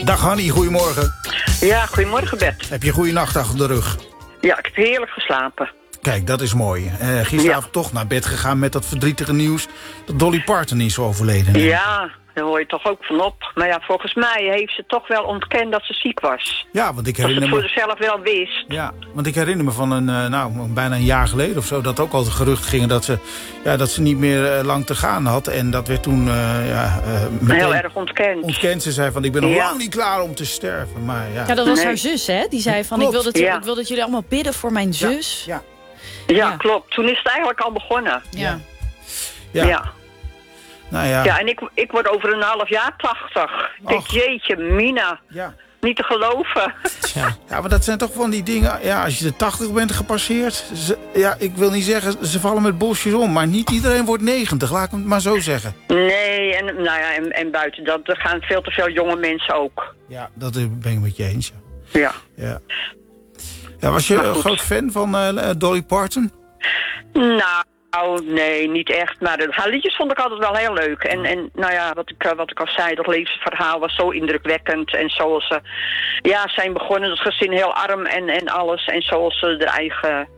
Dag Hanny, goedemorgen. Ja, goedemorgen Bert. Heb je een goede nacht achter de rug? Ja, ik heb heerlijk geslapen. Kijk, dat is mooi. Gisteravond toch naar bed gegaan met dat verdrietige nieuws dat Dolly Parton is overleden. Ja, daar hoor je toch ook van op. Maar ja, volgens mij heeft ze toch wel ontkend dat ze ziek was. Ja, want ik dat herinner ze het voor zichzelf wel wist. Ja, want ik herinner me van bijna een jaar geleden of zo dat ook al de geruchten gingen dat ze niet meer lang te gaan had. En dat werd toen heel erg ontkend. Ontkend. Ze zei van ik ben nog lang niet klaar om te sterven. Maar ja, dat was haar zus, hè? Die zei van ik wil dat jullie allemaal bidden voor mijn zus. Ja, klopt. Toen is het eigenlijk al begonnen. Ja. Nou ja. Ja, en ik word over een half jaar 80. Ik denk, jeetje, Mina. Ja. Niet te geloven. Ja, maar dat zijn toch van die dingen. Ja, als je de 80 bent gepasseerd. Ik wil niet zeggen, ze vallen met bosjes om. Maar niet iedereen wordt 90, laat ik het maar zo zeggen. Nee, en buiten dat, er gaan veel te veel jonge mensen ook. Ja, dat ben ik met je eens. Ja. Ja, was je een groot fan van Dolly Parton? Nou, nee, niet echt. Maar haar liedjes vond ik altijd wel heel leuk. En nou ja, wat ik al zei, dat levensverhaal was zo indrukwekkend. En zoals ze zijn begonnen, het gezin heel arm en alles. En zoals ze er eigen,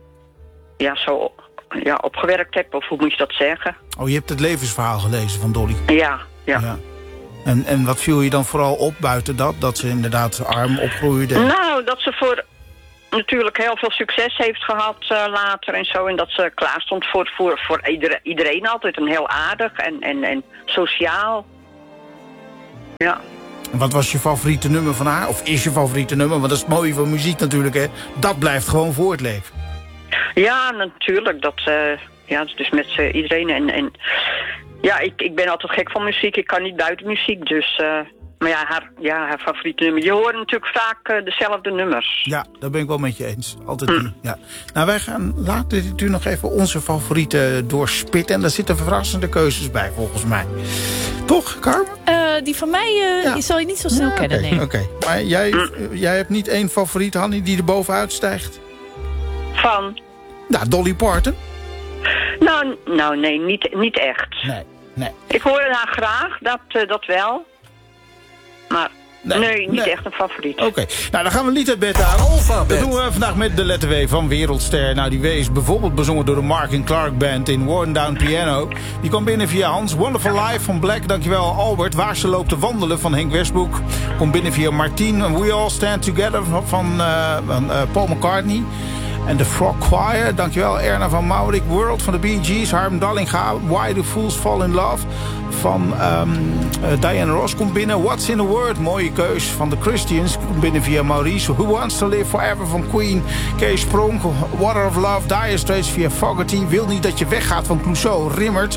opgewerkt hebben, of hoe moet je dat zeggen? Oh, je hebt het levensverhaal gelezen van Dolly? Ja. En wat viel je dan vooral op buiten dat ze inderdaad arm opgroeide? Nou, dat ze natuurlijk heel veel succes heeft gehad later en zo. En dat ze klaar stond voor iedereen altijd. En heel aardig en sociaal. Ja. En wat was je favoriete nummer van haar? Of is je favoriete nummer? Want dat is het mooie van muziek natuurlijk, hè. Dat blijft gewoon voortleven. Ja, natuurlijk. Dat is met iedereen. En ik ben altijd gek van muziek. Ik kan niet buiten muziek, dus... Maar haar favoriete nummer. Je hoort natuurlijk vaak dezelfde nummers. Ja, daar ben ik wel met je eens. Altijd die, ja. Nou, wij gaan later nog even onze favorieten doorspitten. En daar zitten verrassende keuzes bij, volgens mij. Toch, Carmen? Die van mij zal je niet zo snel kennen, nee. Oké. Maar jij hebt niet één favoriet, Hanny, die er bovenuit stijgt? Van? Nou, Dolly Parton. Nou nee, niet echt. Nee. Ik hoor haar graag, dat wel. Maar nee, niet echt een favoriet. Oké. Nou, dan gaan we een lied uit bed aan. Dat doen we vandaag met de letter W van Wereldster. Nou, die W is bijvoorbeeld bezongen door de Mark & Clark Band in Worn Down Piano. Die kwam binnen via Hans. Wonderful Life van Black. Dankjewel Albert. Waar ze loopt te wandelen van Henk Westbroek. Komt binnen via Martien. We All Stand Together van Paul McCartney. En de Frog Choir, dankjewel Erna van Maurik. World van de Bee Gees, Harm Dallinga. Why Do Fools Fall in Love van Diana Ross komt binnen. What's in a Word, mooie keus van de Christians. Komt binnen via Maurice. Who Wants to Live Forever van Queen. Kees Pronk, Water of Love, Dire Straits via Fogerty. Wil niet dat je weggaat van Clouseau, Rimmert.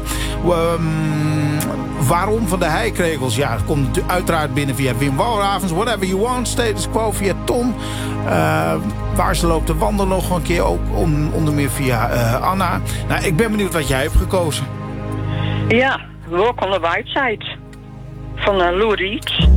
Waarom van de Heikregels? Ja, dat komt uiteraard binnen via Wim Walravens. Whatever You Want, Status Quo via Tom. Waar ze loopt te wandelen nog een keer, ook onder meer via Anna. Nou, ik ben benieuwd wat jij hebt gekozen. Ja, Walk on the White Side van Lou Reed.